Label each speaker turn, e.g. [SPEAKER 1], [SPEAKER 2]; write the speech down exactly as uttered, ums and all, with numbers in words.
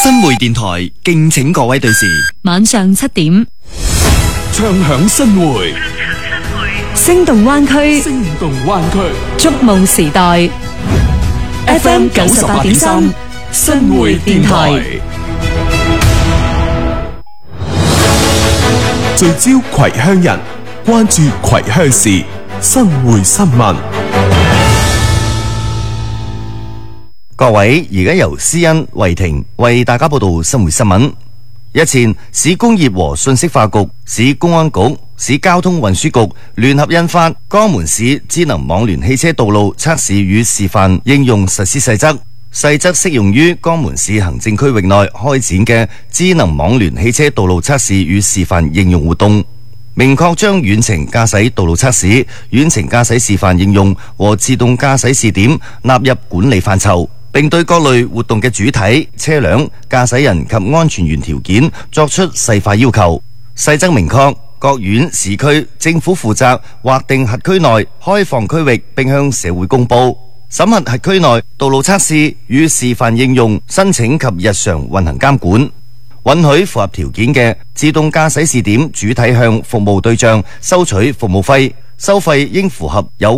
[SPEAKER 1] 新會電台敬請各位對視，
[SPEAKER 2] 晚上七點，
[SPEAKER 3] 唱響新會，
[SPEAKER 2] 聲動灣區，
[SPEAKER 3] 聲動灣區，
[SPEAKER 2] 觸夢時代 ，F M 九十八點三，新會電台，
[SPEAKER 3] 聚焦葵鄉人，關注葵鄉事，新會新聞。
[SPEAKER 4] 各位，而家由思恩、慧婷為大家報道新會新聞。日前，市工業和信息化局、市公安局、市交通運輸局聯合印發《江門市智能網聯汽車道路測試與示範應用實施細則》，細則適用於江門市行政區域內開展嘅智能網聯汽車道路測試與示範應用活動，明確將遠程駕駛道路測試、遠程駕駛示範應用和自動駕駛試點納入管理範疇，並對各類活動嘅主體、車輛、駕駛人及安全員條件作出細化要求。細則明確，各縣市區政府負責劃定轄區內開放區域，並向社會公佈審核轄區內道路測試與示範應用申請及日常運行監管，允許符合條件嘅自動駕駛試點主體向服務對象收取服務費，收費應符合有